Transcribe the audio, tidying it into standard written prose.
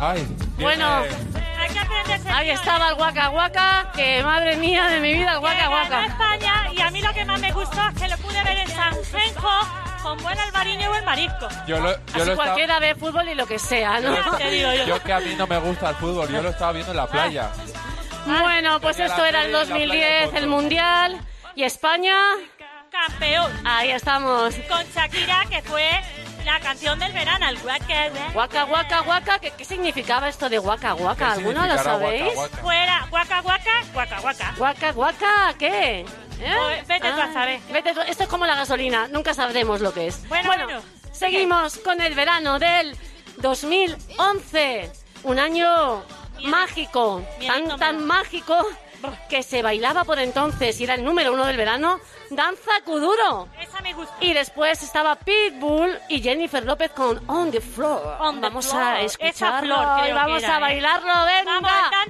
Ay, Bueno, Hay que aprenderse. ahí estaba el Waka Waka, que madre mía de mi vida, el Waka Ganó Waka. España, y a mí lo que más me gustó es que lo pude ver en Sanjenjo con buen albariño y buen marisco. yo lo Así estaba... cualquiera ve fútbol y lo que sea, ¿no? Ya te digo yo. Yo que a mí no me gusta el fútbol, yo lo estaba viendo en la playa. Bueno, pues Tenía esto la era el tele en la playa 2010, con el todo. Mundial, y España, Campeón. ahí estamos. Con Shakira, que fue la canción del verano, el Waka Waka Waka, ¿qué significaba esto de Waka Waka? ¿Alguno lo significará sabéis? Waka Waka? Fuera, guaca, guaca, guaca, guaca. Waka Waka, ¿qué? Pues vete tú a saber. Vete tú. Esto es como la gasolina, nunca sabremos lo que es. Bueno. Seguimos con el verano del 2011. Un año mágico, Miedito, tan mágico que se bailaba por entonces y era el número 1 del verano, Danza Kuduro. Esa me gusta. Y después estaba Pitbull y Jennifer López con On the Floor. On the Vamos Floor. a Esa escucharlo flor creo y vamos que era, a bailarlo, venga. Vamos a